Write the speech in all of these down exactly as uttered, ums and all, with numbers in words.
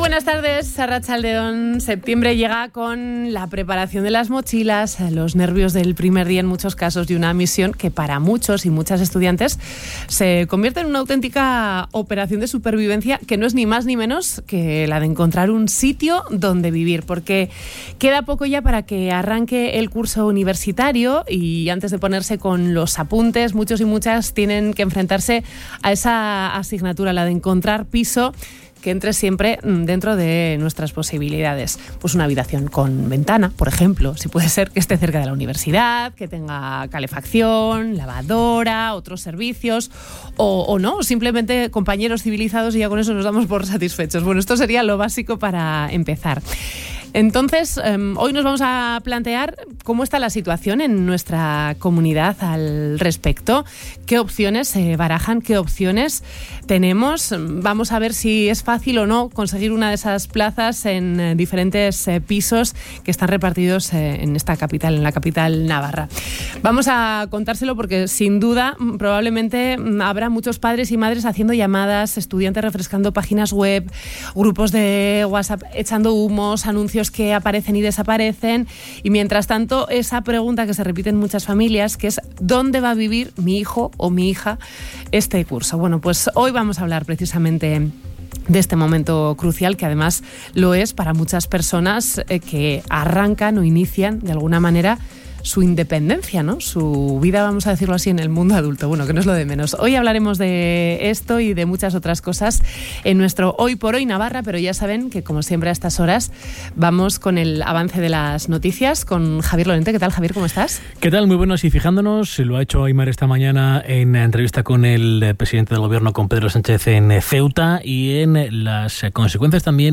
buenas tardes, Arratsaldeon. Septiembre llega con la preparación de las mochilas, los nervios del primer día en muchos casos y una misión que para muchos y muchas estudiantes se convierte en una auténtica operación de supervivencia que no es ni más ni menos que la de encontrar un sitio donde vivir, porque queda poco ya para que arranque el curso universitario y antes de ponerse con los apuntes, muchos y muchas tienen que enfrentarse a esa asignatura, la de encontrar piso que entre siempre dentro de nuestras posibilidades. Pues una habitación con ventana, por ejemplo, si puede ser que esté cerca de la universidad, que tenga calefacción, lavadora, otros servicios, o, o no, simplemente compañeros civilizados y ya con eso nos damos por satisfechos. Bueno, esto sería lo básico para empezar. Entonces, eh, hoy nos vamos a plantear cómo está la situación en nuestra comunidad al respecto, qué opciones se barajan, qué opciones tenemos. Vamos a ver si es fácil o no conseguir una de esas plazas en eh, diferentes eh, pisos que están repartidos eh, en esta capital, en la capital navarra. Vamos a contárselo porque sin duda probablemente habrá muchos padres y madres haciendo llamadas, estudiantes refrescando páginas web, grupos de WhatsApp echando humos, anuncios que aparecen y desaparecen, y mientras tanto esa pregunta que se repite en muchas familias, que es ¿dónde va a vivir mi hijo o mi hija este curso? Bueno, pues hoy vamos a hablar precisamente de este momento crucial, que además lo es para muchas personas eh, que arrancan o inician de alguna manera su independencia, ¿no? Su vida, vamos a decirlo así, en el mundo adulto. Bueno, que no es lo de menos. Hoy hablaremos de esto y de muchas otras cosas en nuestro Hoy por Hoy Navarra, pero ya saben que, como siempre a estas horas, vamos con el avance de las noticias con Javier Lorente. ¿Qué tal, Javier? ¿Cómo estás? ¿Qué tal? Muy buenos. Y fijándonos, lo ha hecho Aimar esta mañana en entrevista con el presidente del gobierno, con Pedro Sánchez, en Ceuta, y en las consecuencias también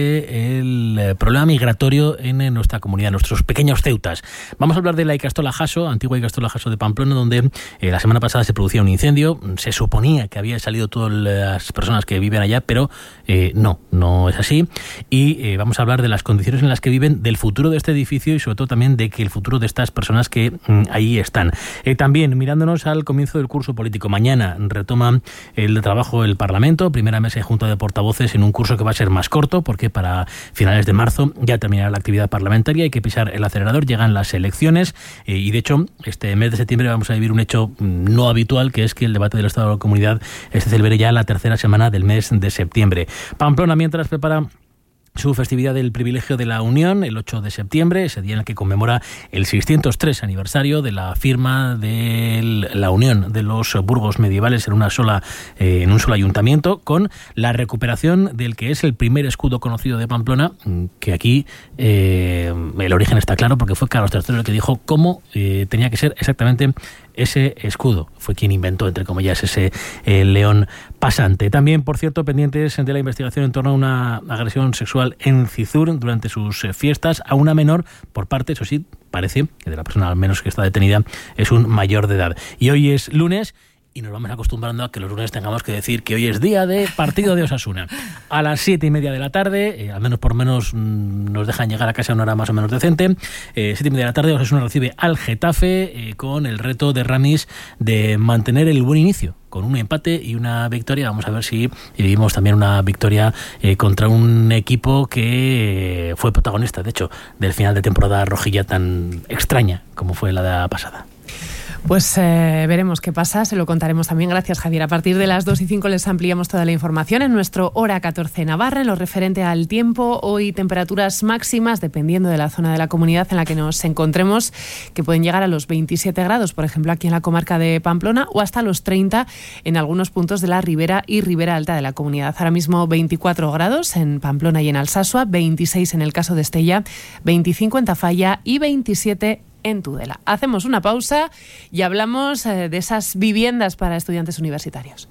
del problema migratorio en nuestra comunidad, nuestros pequeños ceutas. Vamos a hablar de la Ikastola Jaso, antigua Ikastola Jaso de Pamplona, donde eh, la semana pasada se producía un incendio. Se suponía que había salido todas las personas que viven allá, pero eh, no, no es así. Y eh, vamos a hablar de las condiciones en las que viven, del futuro de este edificio y sobre todo también de que el futuro de estas personas que mm, ahí están. Eh, también mirándonos al comienzo del curso político. Mañana retoma el trabajo el Parlamento, primera mesa y junta de portavoces en un curso que va a ser más corto, porque para finales de marzo ya terminará la actividad parlamentaria. Hay que pisar el acelerador, llegan las elecciones. Eh, y de hecho, este mes de septiembre vamos a vivir un hecho no habitual, que es que el debate del Estado de la Comunidad se celebre ya la tercera semana del mes de septiembre. Pamplona, mientras, prepara su festividad del privilegio de la Unión, el ocho de septiembre, ese día en el que conmemora el seiscientos tres aniversario de la firma de la unión de los burgos medievales en una sola eh, en un solo ayuntamiento, con la recuperación del que es el primer escudo conocido de Pamplona, que aquí eh, el origen está claro, porque fue Carlos tercero el que dijo cómo eh, tenía que ser exactamente ese escudo. Fue quien inventó, entre comillas, ese eh, león pasante. También, por cierto, pendientes de la investigación en torno a una agresión sexual en Cizur durante sus eh, fiestas a una menor por parte, eso sí, parece que de la persona al menos que está detenida es un mayor de edad. Y hoy es lunes y nos vamos acostumbrando a que los lunes tengamos que decir que hoy es día de partido de Osasuna. A las siete y media de la tarde, eh, al menos por menos mmm, nos dejan llegar a casa a una hora más o menos decente. Eh, siete y media de la tarde, Osasuna recibe al Getafe eh, con el reto de Ramis de mantener el buen inicio, con un empate y una victoria. Vamos a ver si vivimos también una victoria eh, contra un equipo que eh, fue protagonista, de hecho, del final de temporada rojilla tan extraña como fue la de la pasada. Pues eh, veremos qué pasa, se lo contaremos también. Gracias, Javier. A partir de las dos y cinco les ampliamos toda la información en nuestro Hora catorce Navarra, en lo referente al tiempo. Hoy temperaturas máximas, dependiendo de la zona de la comunidad en la que nos encontremos, que pueden llegar a los veintisiete grados, por ejemplo, aquí en la comarca de Pamplona, o hasta los treinta en algunos puntos de la ribera y ribera alta de la comunidad. Ahora mismo veinticuatro grados en Pamplona y en Alsasua, veintiséis en el caso de Estella, veinticinco en Tafalla y veintisiete en Tudela. Hacemos una pausa y hablamos eh, de esas viviendas para estudiantes universitarios.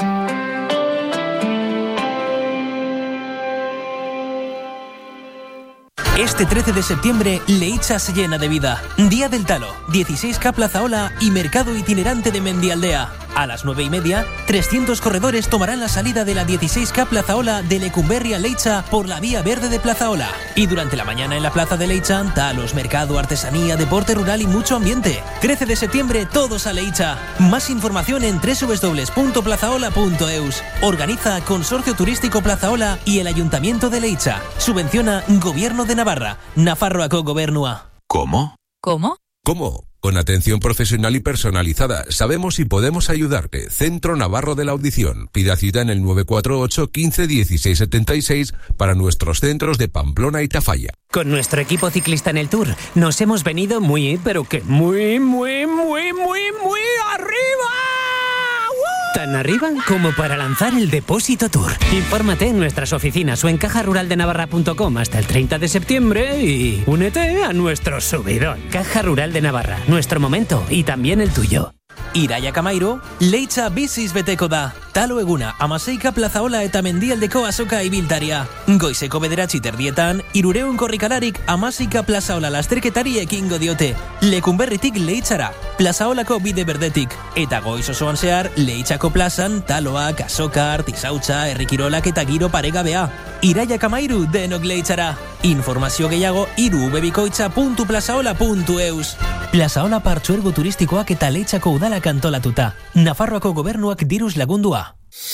Este trece de septiembre, Leitza se llena de vida. Día del Talo, dieciséis K Plaza Ola y mercado itinerante de Mendialdea. A las nueve y media, trescientos corredores tomarán la salida de la dieciséis K Plazaola de Lecumberri a Leitza por la vía verde de Plazaola. Y durante la mañana en la plaza de Leitza, talos, mercado, artesanía, deporte rural y mucho ambiente. trece de septiembre, todos a Leitza. Más información en doble u doble u doble u punto plazaola punto eus. Organiza Consorcio Turístico Plazaola y el Ayuntamiento de Leitza. Subvenciona Gobierno de Navarra. Nafarroako Gobernua. ¿Cómo? ¿Cómo? ¿Cómo? Con atención profesional y personalizada. Sabemos y podemos ayudarte. Centro Navarro de la Audición. Pida cita en el nueve cuatro ocho, quince, dieciséis setenta y seis para nuestros centros de Pamplona y Tafalla. Con nuestro equipo ciclista en el Tour nos hemos venido muy, pero que muy, muy, muy, muy, muy arriba. Tan arriba como para lanzar el Depósito Tour. Infórmate en nuestras oficinas o en caja rural de navarra punto com hasta el treinta de septiembre y únete a nuestro subidón. Caja Rural de Navarra, nuestro momento y también el tuyo. Iraiak amairu, Leitza biziz beteko da. Talo eguna, amaseika plazaola eta mendialdeko azoka ibiltaria. Goizeko bederatzi terdietan, irureun korrikalarik amaseika plazaola lasterketari ekingo diote. Lecumberritik Leitzara, plazaolako bide berdetik. Eta goiz osoan zehar, Leitzako plazan, taloak, azoka, artisautza, herrikirolak eta giro paregabea. Iraiak amairu denok Leitzara. Informazio gehiago irubebikoitza puntu plazaola puntu eus. Plazaola partzuergo turistikoak eta Leitzako udalak antolatuta. Nafarroako Gobernuak diruz lagundua.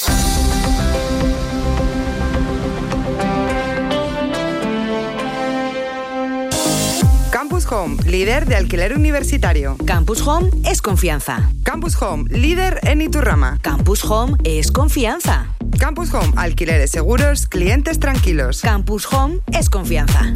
Campus Home, líder de alquiler universitario. Campus Home es confianza. Campus Home, líder en Iturrama. Campus Home es confianza. Campus Home, alquileres seguros, clientes tranquilos. Campus Home es confianza.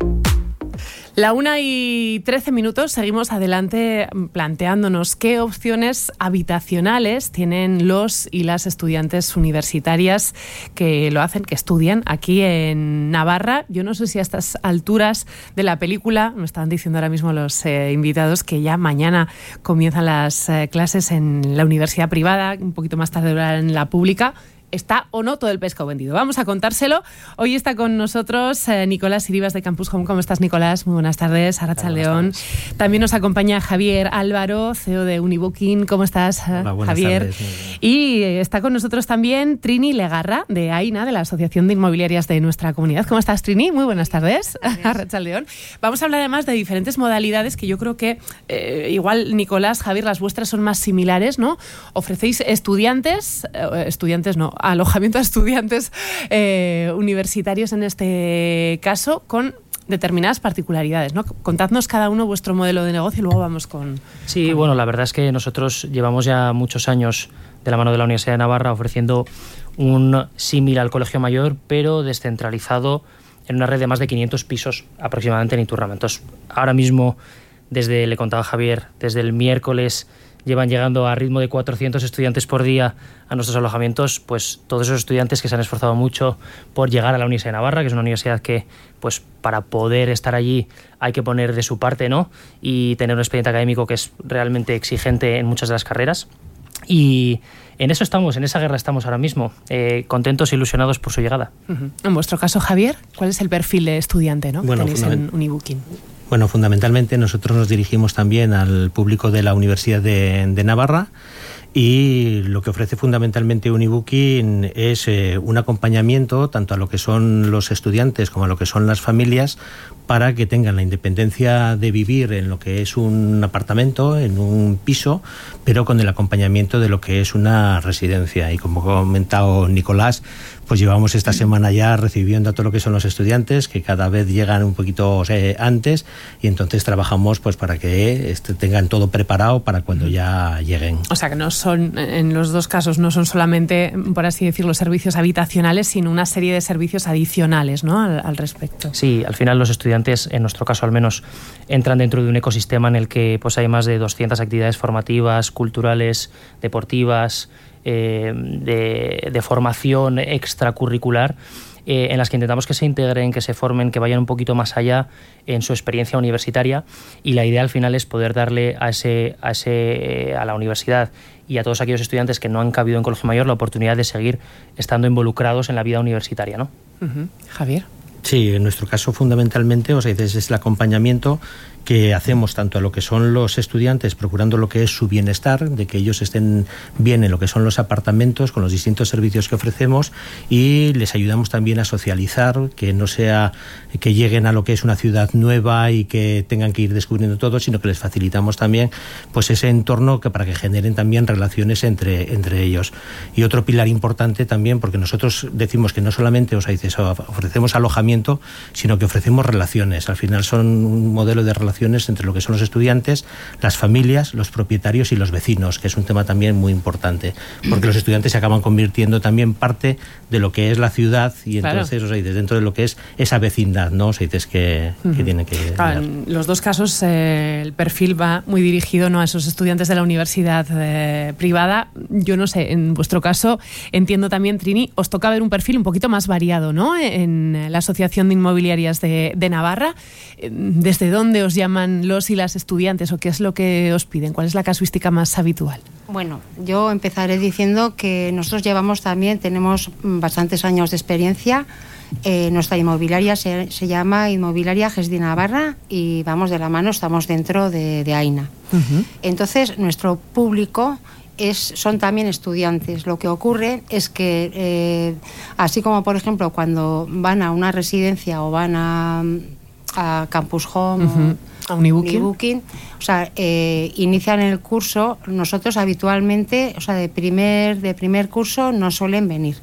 La una y trece minutos, seguimos adelante planteándonos qué opciones habitacionales tienen los y las estudiantes universitarias que lo hacen, que estudian aquí en Navarra. Yo no sé si a estas alturas de la película, me estaban diciendo ahora mismo los eh, invitados que ya mañana comienzan las eh, clases en la universidad privada, un poquito más tarde en la pública. ¿Está o no todo el pescado vendido? Vamos a contárselo. Hoy está con nosotros eh, Nicolás Iribas de Campus Home. ¿Cómo estás, Nicolás? Muy buenas tardes. Arratsaldeon. También nos acompaña Javier Álvaro, C E O de Unibooking. ¿Cómo estás, Hola, buenas Javier? Tardes. Y está con nosotros también Trini Legarra, de AINA, de la Asociación de Inmobiliarias de nuestra comunidad. ¿Cómo estás, Trini? Muy buenas tardes. Arratsaldeon. Vamos a hablar además de diferentes modalidades que yo creo que eh, igual, Nicolás, Javier, las vuestras son más similares, ¿no? Ofrecéis estudiantes, eh, estudiantes no, alojamiento a estudiantes eh, universitarios en este caso, con determinadas particularidades, ¿no? Contadnos cada uno vuestro modelo de negocio y luego vamos con... Sí, con... bueno, la verdad es que nosotros llevamos ya muchos años de la mano de la Universidad de Navarra ofreciendo un símil al Colegio Mayor, pero descentralizado en una red de más de quinientos pisos aproximadamente en Iturrama. Entonces, ahora mismo, desde, le contaba Javier, desde el miércoles llevan llegando a ritmo de cuatrocientos estudiantes por día a nuestros alojamientos, pues todos esos estudiantes que se han esforzado mucho por llegar a la Universidad de Navarra, que es una universidad que, pues para poder estar allí hay que poner de su parte, ¿no? Y tener un expediente académico que es realmente exigente en muchas de las carreras. Y en eso estamos, en esa guerra estamos ahora mismo, eh, contentos e ilusionados por su llegada. Uh-huh. En vuestro caso, Javier, ¿cuál es el perfil de estudiante, ¿no? Bueno, que tenéis en Unibooking? Bueno, fundamentalmente nosotros nos dirigimos también al público de la Universidad de, de Navarra, y lo que ofrece fundamentalmente Unibooking es eh, un acompañamiento tanto a lo que son los estudiantes como a lo que son las familias, para que tengan la independencia de vivir en lo que es un apartamento, en un piso, pero con el acompañamiento de lo que es una residencia. Y como ha comentado Nicolás, pues llevamos esta semana ya recibiendo a todo lo que son los estudiantes, que cada vez llegan un poquito eh, antes, y entonces trabajamos pues para que este, tengan todo preparado para cuando ya lleguen. O sea que no son, en los dos casos, no son solamente, por así decirlo, servicios habitacionales, sino una serie de servicios adicionales, ¿no? al, al respecto. Sí, al final los estudiantes, en nuestro caso al menos, entran dentro de un ecosistema en el que pues hay más de doscientas actividades formativas, culturales, deportivas, eh, de, de formación extracurricular, eh, en las que intentamos que se integren, que se formen, que vayan un poquito más allá en su experiencia universitaria, y la idea al final es poder darle a ese, a ese, a la universidad y a todos aquellos estudiantes que no han cabido en Colegio Mayor la oportunidad de seguir estando involucrados en la vida universitaria, ¿no? Uh-huh. Javier. Sí, en nuestro caso fundamentalmente, o sea, es el acompañamiento que hacemos tanto a lo que son los estudiantes, procurando lo que es su bienestar, de que ellos estén bien en lo que son los apartamentos, con los distintos servicios que ofrecemos, y les ayudamos también a socializar, que no sea que lleguen a lo que es una ciudad nueva y que tengan que ir descubriendo todo, sino que les facilitamos también pues ese entorno que para que generen también relaciones entre, entre ellos. Y otro pilar importante también, porque nosotros decimos que no solamente o sea, ofrecemos alojamiento, sino que ofrecemos relaciones. Al final son un modelo de relaciones entre lo que son los estudiantes, las familias, los propietarios y los vecinos, que es un tema también muy importante, porque los estudiantes se acaban convirtiendo también parte de lo que es la ciudad y entonces, claro, o sea, dentro de lo que es esa vecindad, ¿no? O sea, dices que, uh-huh. que tiene que... Claro, en los dos casos eh, el perfil va muy dirigido, ¿no?, a esos estudiantes de la universidad eh, privada. Yo no sé, en vuestro caso entiendo también, Trini, os toca ver un perfil un poquito más variado, ¿no?, en la Asociación de Inmobiliarias de, de Navarra. ¿Desde dónde os llaman los y las estudiantes o qué es lo que os piden? ¿Cuál es la casuística más habitual? Bueno, yo empezaré diciendo que nosotros llevamos también, tenemos bastantes años de experiencia. Eh, nuestra inmobiliaria se, se llama Inmobiliaria G E S de Navarra y vamos de la mano, estamos dentro de, de AINA. Uh-huh. Entonces, nuestro público es, son también estudiantes. Lo que ocurre es que, eh, así como por ejemplo cuando van a una residencia o van a... a Campus Home, uh-huh. a Unibooking, Unibooking o sea, eh, inician el curso. Nosotros habitualmente, o sea, de primer de primer curso no suelen venir,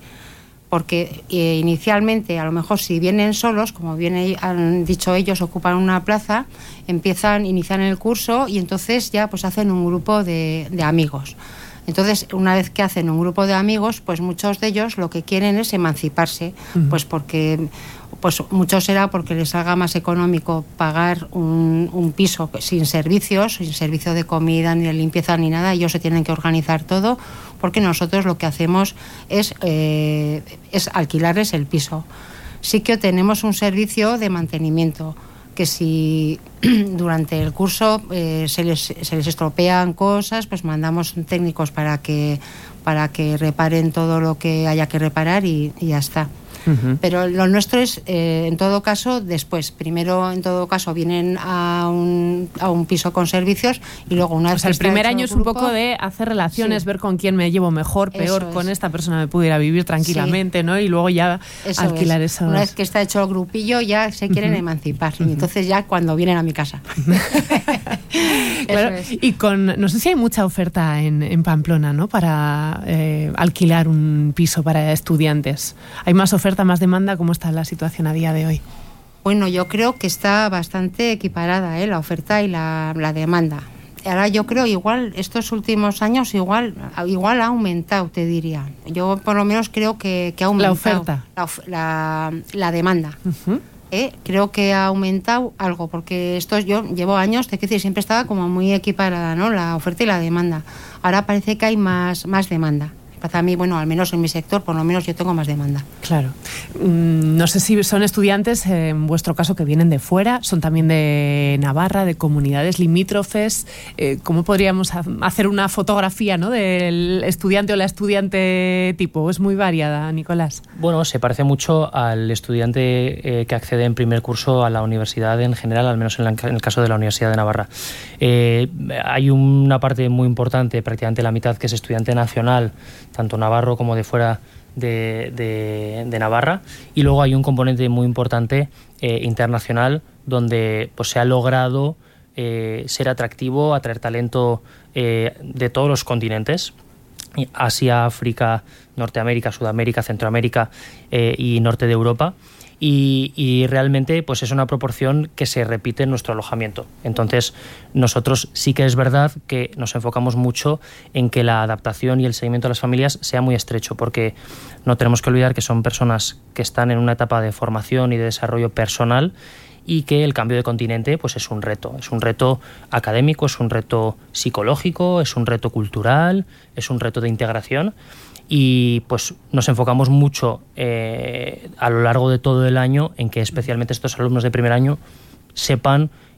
porque eh, inicialmente a lo mejor si vienen solos, como bien han dicho ellos, ocupan una plaza, empiezan, inician el curso y entonces ya pues hacen un grupo de, de amigos. Entonces, una vez que hacen un grupo de amigos, pues muchos de ellos lo que quieren es emanciparse, uh-huh. pues porque pues mucho será porque les salga más económico pagar un, un piso sin servicios, sin servicio de comida, ni de limpieza, ni nada. Ellos se tienen que organizar todo, porque nosotros lo que hacemos es, eh, es alquilarles el piso. Sí que tenemos un servicio de mantenimiento, que si durante el curso eh, se, les, se les estropean cosas, pues mandamos técnicos para que, para que reparen todo lo que haya que reparar y, y ya está. Uh-huh. Pero lo nuestro es, eh, en todo caso, después. Primero, en todo caso, vienen a un, a un piso con servicios y luego una vez o sea, que el primer año el es grupo, un poco de hacer relaciones, sí. ver con quién me llevo mejor, peor, eso con es. esta persona me pudiera vivir tranquilamente, sí. ¿no? Y luego ya eso alquilar es. esos... Una vez que está hecho el grupillo ya se quieren uh-huh. emancipar. Uh-huh. Y entonces ya cuando vienen a mi casa. Claro, y con, no sé si hay mucha oferta en, en Pamplona, ¿no?, para eh, alquilar un piso para estudiantes. ¿Hay más oferta, más demanda? ¿Cómo está la situación a día de hoy? Bueno, yo creo que está bastante equiparada, ¿eh?, la oferta y la, la demanda. Ahora yo creo igual, estos últimos años igual, igual ha aumentado, te diría. Yo por lo menos creo que, que ha aumentado. La oferta. La, la, la demanda. Uh-huh. ¿Eh? Creo que ha aumentado algo, porque esto yo llevo años, te quiero decir, siempre estaba como muy equiparada, ¿no?, la oferta y la demanda. Ahora parece que hay más, más demanda. Para mí, bueno, al menos en mi sector, por lo menos yo tengo más demanda. Claro. No sé si son estudiantes, en vuestro caso, que vienen de fuera, son también de Navarra, de comunidades limítrofes. ¿Cómo podríamos hacer una fotografía, ¿no?, del estudiante o la estudiante tipo? ¿Es muy variada, Nicolás? Bueno, se parece mucho al estudiante eh, que accede en primer curso a la universidad en general, al menos en, la, en el caso de la Universidad de Navarra. Eh, hay una parte muy importante, prácticamente la mitad, que es estudiante nacional, tanto navarro como de fuera de, de, de Navarra, y luego hay un componente muy importante eh, internacional, donde pues se ha logrado eh, ser atractivo, atraer talento eh, de todos los continentes: Asia, África, Norteamérica, Sudamérica, Centroamérica eh, y norte de Europa. Y, y realmente pues es una proporción que se repite en nuestro alojamiento. Entonces nosotros sí que es verdad que nos enfocamos mucho en que la adaptación y el seguimiento de las familias sea muy estrecho, porque no tenemos que olvidar que son personas que están en una etapa de formación y de desarrollo personal, y que el cambio de continente pues es un reto, es un reto académico, es un reto psicológico, es un reto cultural, es un reto de integración. Y pues nos enfocamos mucho eh, a lo largo de todo el año en que especialmente estos alumnos de primer año sepan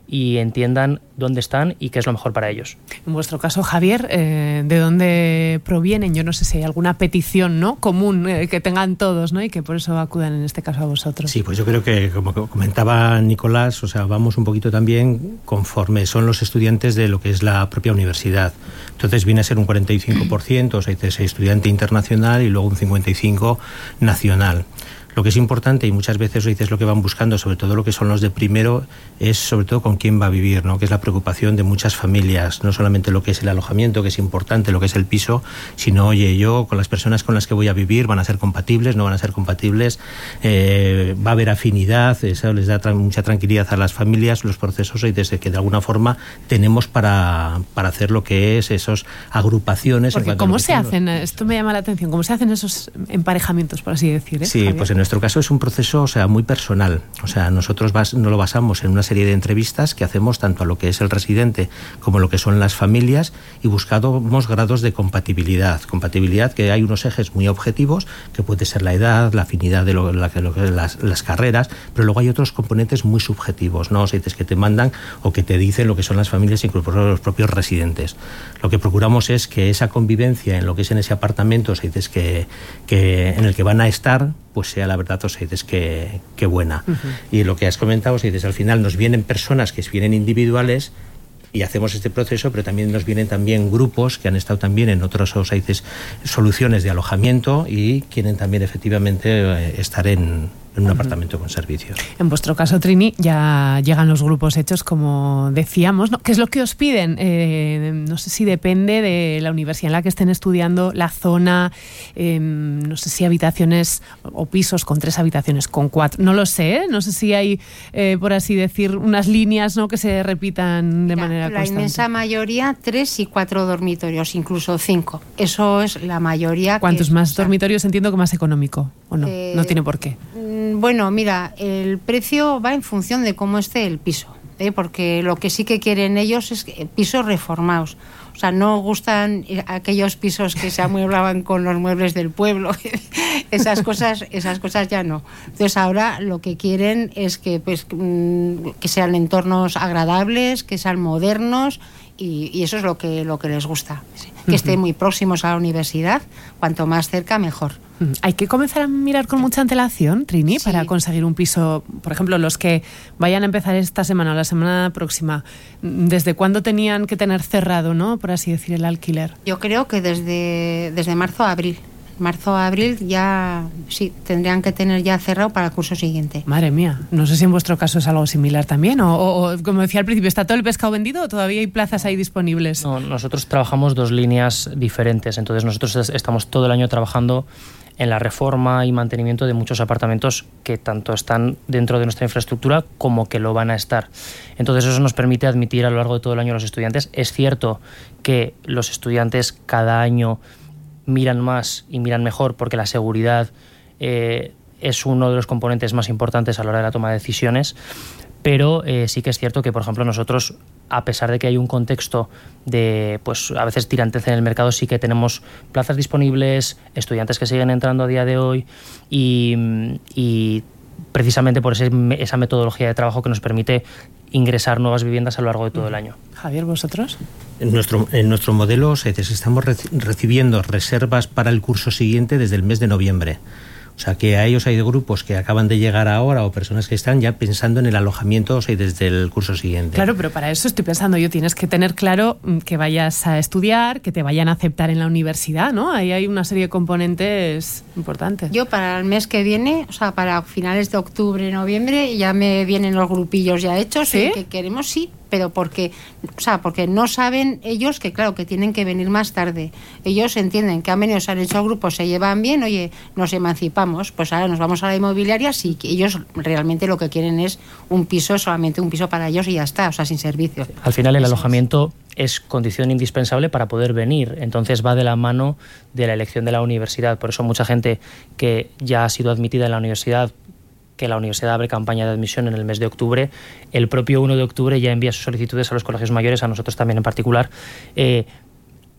y entiendan dónde están y qué es lo mejor para ellos. En vuestro caso, Javier, eh, ¿de dónde provienen? Yo no sé si hay alguna petición, ¿no?, común eh, que tengan todos, ¿no?, y que por eso acudan en este caso a vosotros. Sí, pues yo creo que, como comentaba Nicolás, o sea, vamos un poquito también conforme son los estudiantes de lo que es la propia universidad. Entonces viene a ser un cuarenta y cinco por ciento, o sea, dices estudiante internacional y luego un cincuenta y cinco por ciento nacional. Lo que es importante, y muchas veces dices lo que van buscando, sobre todo lo que son los de primero, es sobre todo con quién va a vivir, ¿no?, que es la preocupación de muchas familias, no solamente lo que es el alojamiento, que es importante, lo que es el piso, sino, oye, yo con las personas con las que voy a vivir, ¿van a ser compatibles, no van a ser compatibles? Eh, ¿Va a haber afinidad? Eso les da tra- mucha tranquilidad a las familias, los procesos, y desde que de alguna forma tenemos para, para hacer lo que es esos agrupaciones. Porque ¿cómo se hacen? Esto me llama la atención. ¿Cómo se hacen esos emparejamientos, por así decir? ¿eh, Sí, Javier? pues en nuestro caso es un proceso, o sea, muy personal. O sea, nosotros bas, no lo basamos en una serie de entrevistas que hacemos tanto a lo que es el residente como lo que son las familias, y buscamos grados de compatibilidad. Compatibilidad que hay unos ejes muy objetivos, que puede ser la edad, la afinidad de lo, la, lo, las, las carreras, pero luego hay otros componentes muy subjetivos, ¿no? O sea, dices que te mandan o que te dicen lo que son las familias, incluso los propios residentes. Lo que procuramos es que esa convivencia en lo que es en ese apartamento, o sea, dices que, que en el que van a estar, pues sea la verdad, o sea, dices que, que buena. Uh-huh. Y lo que has comentado, o sea, dices, al final nos vienen personas que vienen individuales y hacemos este proceso, pero también nos vienen también grupos que han estado también en otras, o sea, dices, soluciones de alojamiento y quieren también efectivamente eh, estar en, en un uh-huh. apartamento con servicios. En vuestro caso, Trini, ya llegan los grupos hechos, como decíamos, ¿no? ¿Qué es lo que os piden? Eh, no sé si depende de la universidad en la que estén estudiando, la zona, eh, no sé si habitaciones o pisos con tres habitaciones, con cuatro, no lo sé, ¿eh? No sé si hay, eh, por así decir, unas líneas, ¿no?, que se repitan de Mira, manera la constante. La inmensa mayoría, tres y cuatro dormitorios, incluso cinco. Eso es la mayoría. Cuantos que, más o sea, dormitorios, entiendo que más económico, ¿o no? Eh, no tiene por qué. Bueno, mira, el precio va en función de cómo esté el piso, ¿eh? Porque lo que sí que quieren ellos es que, pisos reformados. O sea, no gustan aquellos pisos que se amueblaban con los muebles del pueblo. esas cosas, esas cosas ya no. Entonces ahora lo que quieren es que, pues, que sean entornos agradables, que sean modernos, y, y eso es lo que, lo que les gusta. Que estén muy próximos a la universidad, cuanto más cerca mejor. Hay que comenzar a mirar con mucha antelación, Trini, sí, para conseguir un piso. Por ejemplo, los que vayan a empezar esta semana o la semana próxima, ¿desde cuándo tenían que tener cerrado, ¿no?, por así decir, el alquiler? Yo creo que desde, desde marzo a abril. Marzo a abril ya, sí, tendrían que tener ya cerrado para el curso siguiente. Madre mía, no sé si en vuestro caso es algo similar también, o, o, o como decía al principio, ¿está todo el pescado vendido o todavía hay plazas ahí disponibles? No, nosotros trabajamos dos líneas diferentes, entonces nosotros estamos todo el año trabajando en la reforma y mantenimiento de muchos apartamentos que tanto están dentro de nuestra infraestructura como que lo van a estar. Entonces eso nos permite admitir a lo largo de todo el año a los estudiantes. Es cierto que los estudiantes cada año miran más y miran mejor porque la seguridad eh, es uno de los componentes más importantes a la hora de la toma de decisiones, pero eh, sí que es cierto que, por ejemplo, nosotros, a pesar de que hay un contexto de, pues, a veces tirantez en el mercado, sí que tenemos plazas disponibles, estudiantes que siguen entrando a día de hoy y, y precisamente por ese, esa metodología de trabajo que nos permite ingresar nuevas viviendas a lo largo de todo el año. Javier, ¿vosotros? En nuestro, en nuestro modelo, o sea, estamos recibiendo reservas para el curso siguiente desde el mes de noviembre. O sea, que a ellos hay grupos que acaban de llegar ahora o personas que están ya pensando en el alojamiento, o sea, desde el curso siguiente. Claro, pero para eso estoy pensando yo, tienes que tener claro que vayas a estudiar, que te vayan a aceptar en la universidad, ¿no? Ahí hay una serie de componentes importantes. Yo para el mes que viene, o sea, para finales de octubre, noviembre, ya me vienen los grupillos ya hechos. ¿Sí? Que queremos, sí, pero porque, o sea, porque no saben ellos que, claro, que tienen que venir más tarde. Ellos entienden que han venido, se han hecho grupos, se llevan bien, oye, nos emancipamos, pues ahora nos vamos a la inmobiliaria, sí, que ellos realmente lo que quieren es un piso, solamente un piso para ellos y ya está, o sea, sin servicio. Al final el alojamiento es condición indispensable para poder venir, entonces va de la mano de la elección de la universidad. Por eso mucha gente que ya ha sido admitida en la universidad, que la universidad abre campaña de admisión en el mes de octubre, el propio uno de octubre ya envía sus solicitudes a los colegios mayores, a nosotros también en particular, eh,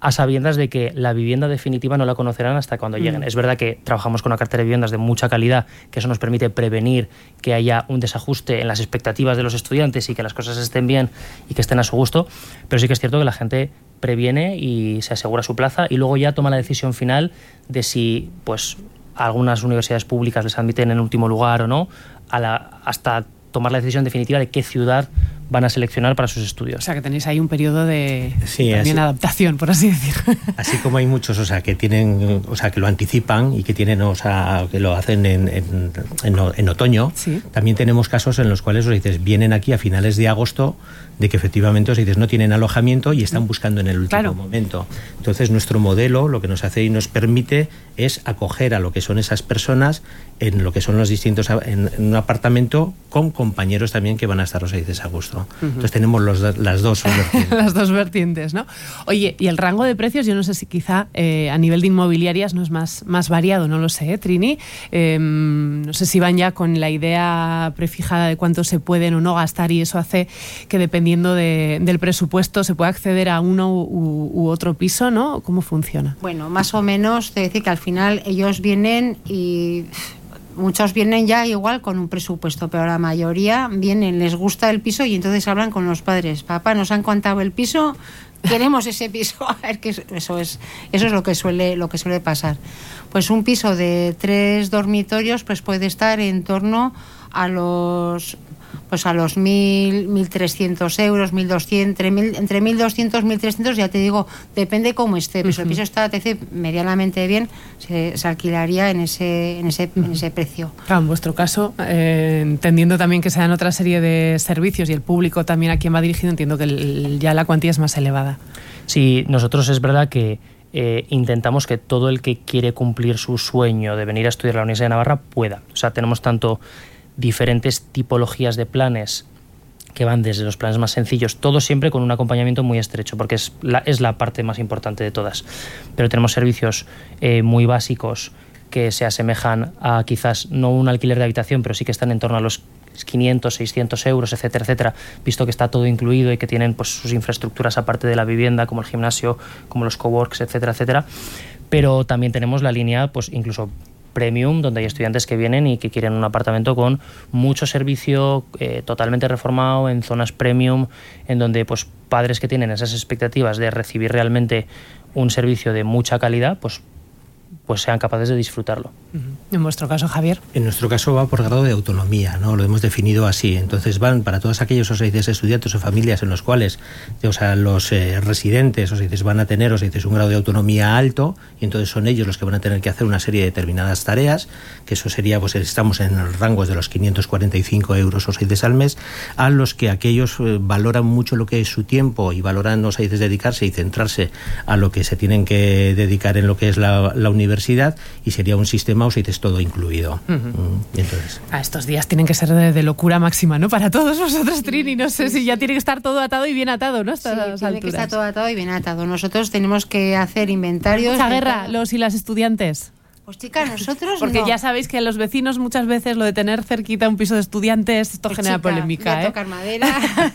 a sabiendas de que la vivienda definitiva no la conocerán hasta cuando mm. lleguen. Es verdad que trabajamos con una cartera de viviendas de mucha calidad, que eso nos permite prevenir que haya un desajuste en las expectativas de los estudiantes y que las cosas estén bien y que estén a su gusto, pero sí que es cierto que la gente previene y se asegura su plaza y luego ya toma la decisión final de si pues algunas universidades públicas les admiten en último lugar o no, a la, hasta tomar la decisión definitiva de qué ciudad van a seleccionar para sus estudios. O sea, que tenéis ahí un periodo de sí, también así, adaptación, por así decir. Así como hay muchos, o sea, que tienen, o sea, que lo anticipan y que tienen, o sea, que lo hacen en, en, en, en otoño. Sí. También tenemos casos en los cuales, os dices, vienen aquí a finales de agosto, de que efectivamente, os dices, no tienen alojamiento y están buscando en el último claro. momento. Entonces, nuestro modelo lo que nos hace y nos permite es acoger a lo que son esas personas en lo que son los distintos, en, en un apartamento con compañeros también que van a estar, os dices, a gusto. Uh-huh. Entonces tenemos los, las dos vertientes. Las dos vertientes, ¿no? Oye, y el rango de precios, yo no sé si quizá eh, a nivel de inmobiliarias no es más, más variado, no lo sé, ¿eh, Trini? Eh, no sé si van ya con la idea prefijada de cuánto se pueden o no gastar y eso hace que dependiendo de, del presupuesto se pueda acceder a uno u, u otro piso, ¿no? ¿Cómo funciona? Bueno, más o menos, te decir que al final ellos vienen y... Muchos vienen ya igual con un presupuesto, pero la mayoría vienen, les gusta el piso y entonces hablan con los padres. Papá, nos han contado el piso, queremos ese piso. A ver, que eso es, eso es lo que suele, lo que suele pasar. Pues un piso de tres dormitorios, pues puede estar en torno a los, pues a los mil, mil trescientos euros, mil doscientos, entre, mil, entre mil doscientos, mil trescientos, ya te digo, depende cómo esté. Pero si el piso está te dice, medianamente bien, se, se alquilaría en ese, en ese, uh-huh. en ese precio. Claro, en vuestro caso, eh, entendiendo también que se dan otra serie de servicios y el público también a quien va dirigido, entiendo que el, ya la cuantía es más elevada. Sí, nosotros es verdad que Eh, intentamos que todo el que quiere cumplir su sueño de venir a estudiar a la Universidad de Navarra pueda. O sea, tenemos tanto diferentes tipologías de planes que van desde los planes más sencillos, todo siempre con un acompañamiento muy estrecho, porque es la, es la parte más importante de todas. Pero tenemos servicios eh, muy básicos que se asemejan a quizás no un alquiler de habitación, pero sí que están en torno a los quinientos, seiscientos euros, etcétera, etcétera, visto que está todo incluido y que tienen pues sus infraestructuras aparte de la vivienda, como el gimnasio, como los coworks, etcétera, etcétera. Pero también tenemos la línea, pues incluso premium, donde hay estudiantes que vienen y que quieren un apartamento con mucho servicio, eh, totalmente reformado, en zonas premium, en donde pues padres que tienen esas expectativas de recibir realmente un servicio de mucha calidad, pues pues sean capaces de disfrutarlo. Uh-huh. En vuestro caso, Javier. En nuestro caso va por grado de autonomía, ¿no? Lo hemos definido así. Entonces van para todos aquellos, os dices, estudiantes o familias en los cuales, o sea, los eh, residentes, os dices, van a tener, os dices, un grado de autonomía alto, y entonces son ellos los que van a tener que hacer una serie de determinadas tareas, que eso sería, pues estamos en los rangos de los quinientos cuarenta y cinco euros, os dices, al mes, a los que aquellos eh, valoran mucho lo que es su tiempo y valoran, os dices, dedicarse y centrarse a lo que se tienen que dedicar en lo que es la, la universidad, y sería un sistema, os dices, todo incluido. Uh-huh. Y entonces... A estos días tienen que ser de, de locura máxima, ¿no? Para todos vosotros, Trini, no sé si ya tiene que estar todo atado y bien atado, ¿no? Hasta sí, las tiene alturas. que estar todo atado y bien atado. Nosotros tenemos que hacer inventarios. Mucha guerra, los y las estudiantes. Pues chicas, nosotros Porque no. ya sabéis que a los vecinos muchas veces lo de tener cerquita un piso de estudiantes, esto pues genera chica, polémica, voy a ¿eh? tocar madera.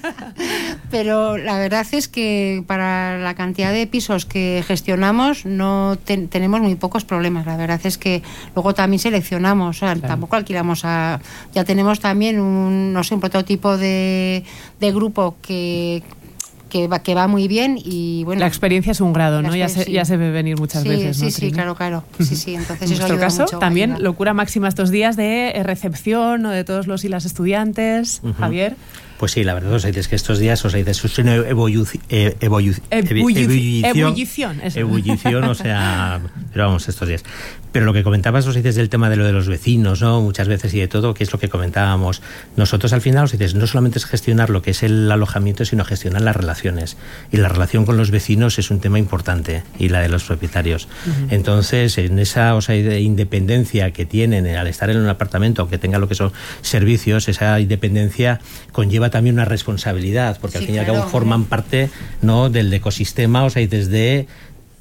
Pero la verdad es que para la cantidad de pisos que gestionamos no ten, tenemos muy pocos problemas. La verdad es que luego también seleccionamos, o sea, claro. Tampoco alquilamos a... Ya tenemos también un, no sé, un prototipo de, de grupo que... Que va, que va muy bien y bueno. La experiencia es un grado, ¿no? Ya se, sí. ya se ve venir muchas sí, veces, ¿no? Sí, sí, claro, claro. Sí, sí, entonces en eso nuestro caso, mucho, también ayuda. Locura máxima estos días de recepción o de todos los y las estudiantes. Uh-huh. Javier. Pues sí, la verdad, os dices que estos días, os dices, es una evolu- eh, evolu- ebullición, ebullición, ebullición, o sea, pero vamos, estos días. Pero lo que comentabas, os dices, del tema de lo de los vecinos, ¿no? Muchas veces y de todo, que es lo que comentábamos. Nosotros al final, os dices, no solamente es gestionar lo que es el alojamiento, sino gestionar las relaciones. Y la relación con los vecinos es un tema importante, y la de los propietarios. Uh-huh. Entonces, en esa, o sea, independencia que tienen al estar en un apartamento, aunque tenga lo que son servicios, esa independencia conlleva también una responsabilidad, porque sí, al fin y al cabo claro, forman parte, ¿no?, del ecosistema, o sea, y desde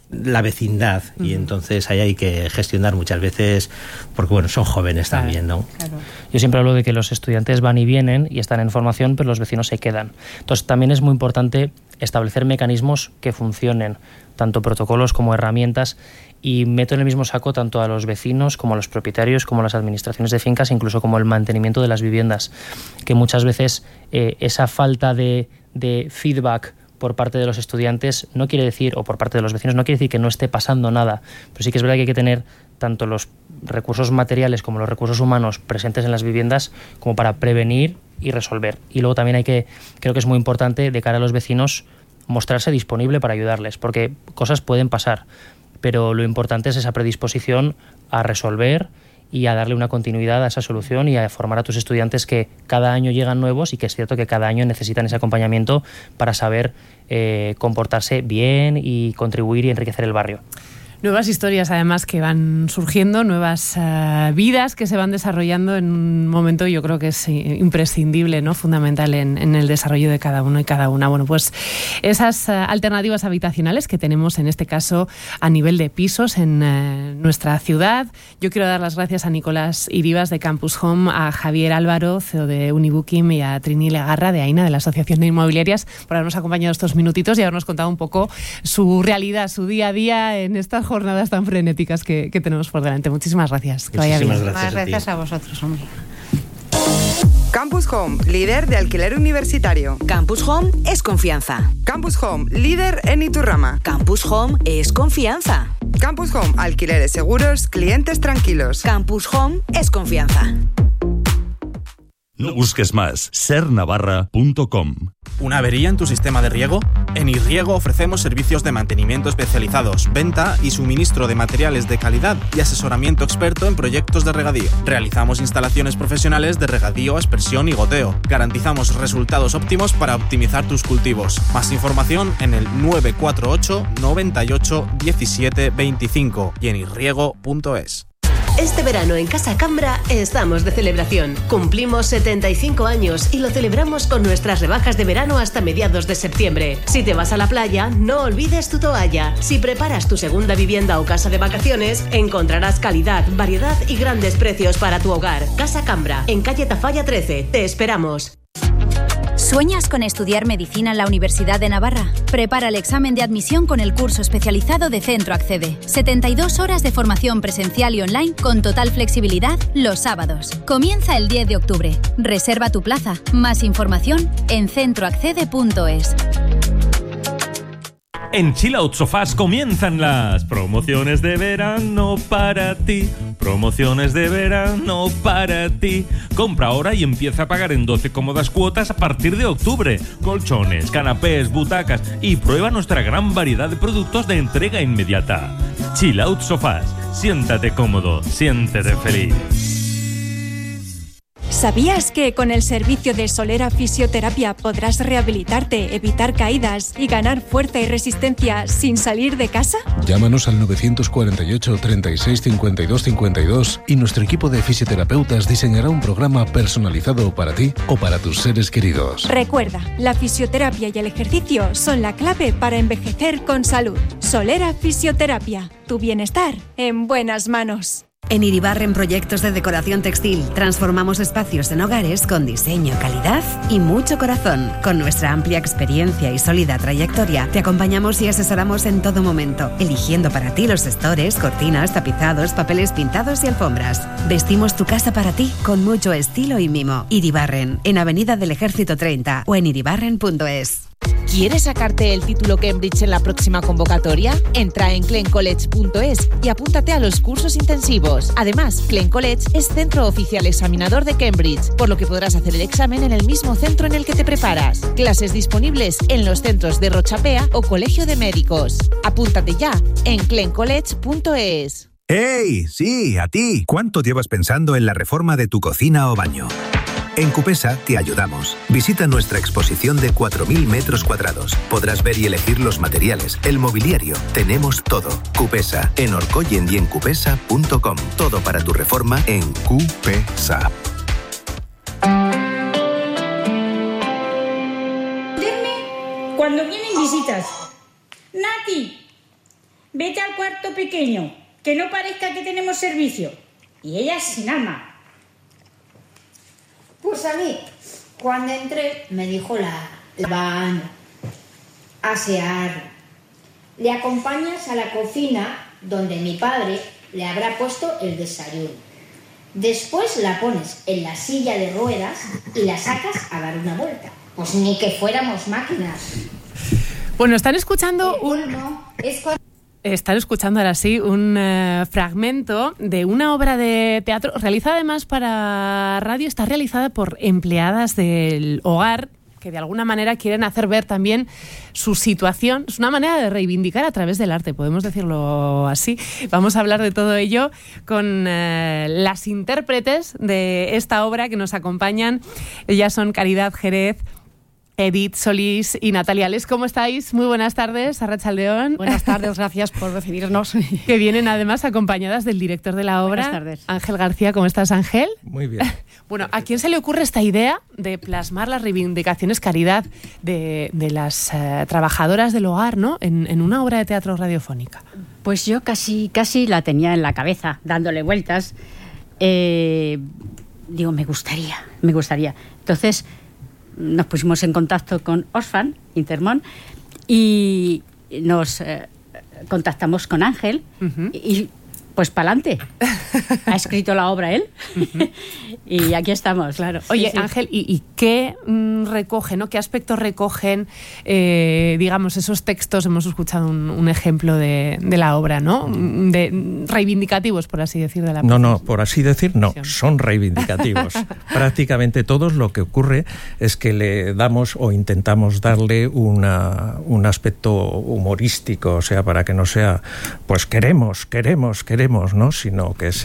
la vecindad, uh-huh. y entonces ahí hay que gestionar muchas veces, porque bueno, son jóvenes claro, también, ¿no? Claro. Yo siempre hablo de que los estudiantes van y vienen y están en formación, pero los vecinos se quedan. Entonces también es muy importante establecer mecanismos que funcionen, tanto protocolos como herramientas, y meto en el mismo saco tanto a los vecinos como a los propietarios, como a las administraciones de fincas, incluso como el mantenimiento de las viviendas, que muchas veces eh, esa falta de, de feedback por parte de los estudiantes no quiere decir, o por parte de los vecinos, no quiere decir que no esté pasando nada, pero sí que es verdad que hay que tener tanto los recursos materiales como los recursos humanos presentes en las viviendas como para prevenir y resolver. Y luego también hay que, creo que es muy importante de cara a los vecinos, mostrarse disponible para ayudarles, porque cosas pueden pasar, pero lo importante es esa predisposición a resolver y a darle una continuidad a esa solución y a formar a tus estudiantes, que cada año llegan nuevos y que es cierto que cada año necesitan ese acompañamiento para saber eh, comportarse bien y contribuir y enriquecer el barrio. Nuevas historias, además, que van surgiendo, nuevas uh, vidas que se van desarrollando en un momento, yo creo que es imprescindible, ¿no? Fundamental en, en el desarrollo de cada uno y cada una. Bueno, pues esas uh, alternativas habitacionales que tenemos, en este caso, a nivel de pisos en uh, nuestra ciudad. Yo quiero dar las gracias a Nicolás Iribas de Campus Home, a Javier Álvaro, C E O de Unibooking, y a Trini Legarra de AINA, de la Asociación de Inmobiliarias, por habernos acompañado estos minutitos y habernos contado un poco su realidad, su día a día en estas jornadas tan frenéticas que, que tenemos por delante. Muchísimas gracias. Que vaya bien. Gracias, Muchas gracias a, a vosotros, hombre. Campus Home, líder de alquiler universitario. Campus Home es confianza. Campus Home, líder en Iturrama. Campus Home es confianza. Campus Home, alquileres seguros, clientes tranquilos. Campus Home es confianza. No busques más. ser navarra punto com. ¿Una avería en tu sistema de riego? En Irriego ofrecemos servicios de mantenimiento especializados, venta y suministro de materiales de calidad y asesoramiento experto en proyectos de regadío. Realizamos instalaciones profesionales de regadío, aspersión y goteo. Garantizamos resultados óptimos para optimizar tus cultivos. Más información en el nueve cuatro ocho, noventa y ocho, diecisiete veinticinco y en irriego punto es. Este verano en Casa Cambra estamos de celebración. Cumplimos setenta y cinco años y lo celebramos con nuestras rebajas de verano hasta mediados de septiembre. Si te vas a la playa, no olvides tu toalla. Si preparas tu segunda vivienda o casa de vacaciones, encontrarás calidad, variedad y grandes precios para tu hogar. Casa Cambra, en calle Tafalla trece. Te esperamos. ¿Sueñas con estudiar medicina en la Universidad de Navarra? Prepara el examen de admisión con el curso especializado de Centro Accede. setenta y dos horas de formación presencial y online con total flexibilidad los sábados. Comienza el diez de octubre. Reserva tu plaza. Más información en centro accede punto es. En Chill Out Sofás comienzan las promociones de verano para ti. Promociones de verano para ti. Compra ahora y empieza a pagar en doce cómodas cuotas a partir de octubre. Colchones, canapés, butacas y prueba nuestra gran variedad de productos de entrega inmediata. Chill Out Sofás. Siéntate cómodo, siéntete feliz. ¿Sabías que con el servicio de Solera Fisioterapia podrás rehabilitarte, evitar caídas y ganar fuerza y resistencia sin salir de casa? Llámanos al nueve cuatro ocho, treinta y seis, cincuenta y dos cincuenta y dos y nuestro equipo de fisioterapeutas diseñará un programa personalizado para ti o para tus seres queridos. Recuerda, la fisioterapia y el ejercicio son la clave para envejecer con salud. Solera Fisioterapia, tu bienestar en buenas manos. En Iribarren Proyectos de Decoración Textil transformamos espacios en hogares con diseño, calidad y mucho corazón. Con nuestra amplia experiencia y sólida trayectoria te acompañamos y asesoramos en todo momento, eligiendo para ti los estores, cortinas, tapizados, papeles pintados y alfombras. Vestimos tu casa para ti con mucho estilo y mimo. Iribarren, en Avenida del Ejército treinta o en iribarren punto es. ¿Quieres sacarte el título Cambridge en la próxima convocatoria? Entra en clen college punto es y apúntate a los cursos intensivos. Además, Clen College es centro oficial examinador de Cambridge, por lo que podrás hacer el examen en el mismo centro en el que te preparas. Clases disponibles en los centros de Rochapea o Colegio de Médicos. Apúntate ya en clen college punto es. ¡Hey! Sí, a ti. ¿Cuánto llevas pensando en la reforma de tu cocina o baño? En Cupesa te ayudamos. Visita nuestra exposición de cuatro mil metros cuadrados. Podrás ver y elegir los materiales, el mobiliario. Tenemos todo. Cupesa, en Orcoyen y en cupesa punto com. Todo para tu reforma en Cupesa. Cuando vienen visitas. Nati, vete al cuarto pequeño, que no parezca que tenemos servicio. Y ella sin alma. Pues a mí, cuando entré, me dijo la, la baño, asear. Le acompañas a la cocina, donde mi padre le habrá puesto el desayuno. Después la pones en la silla de ruedas y la sacas a dar una vuelta. Pues ni que fuéramos máquinas. Bueno, están escuchando un... No, es cuando... Están escuchando ahora sí un uh, fragmento de una obra de teatro realizada además para radio. Está realizada por empleadas del hogar que de alguna manera quieren hacer ver también su situación. Es una manera de reivindicar a través del arte, podemos decirlo así. Vamos a hablar de todo ello con uh, las intérpretes de esta obra que nos acompañan. Ellas son Caridad Jerez, Edith Solís y Natalia Les. ¿Cómo estáis? Muy buenas tardes, Arratsaldeón. Buenas tardes, gracias por recibirnos. Que vienen además acompañadas del director de la obra, buenas tardes. Ángel García. ¿Cómo estás, Ángel? Muy bien. Bueno, ¿a quién se le ocurre esta idea de plasmar las reivindicaciones, Caridad, de, de las uh, trabajadoras del hogar, ¿no? En, en una obra de teatro radiofónica? Pues yo casi, casi la tenía en la cabeza, dándole vueltas. Eh, digo, me gustaría, me gustaría. Entonces nos pusimos en contacto con Oxfam, Intermón, y nos eh, contactamos con Ángel, uh-huh. y pues pa'lante. Ha escrito la obra él, uh-huh. y aquí estamos. Claro. Oye, sí, sí. Ángel, ¿y, y qué mm, recogen, ¿no? ¿Qué aspectos recogen, eh, digamos, esos textos? Hemos escuchado un, un ejemplo de, de la obra, ¿no? De reivindicativos, por así decir, de la No, no, por así decir, no, son reivindicativos. Prácticamente todos. Lo que ocurre es que le damos o intentamos darle una, un aspecto humorístico, o sea, para que no sea, pues queremos, queremos, queremos, ¿no? Sino que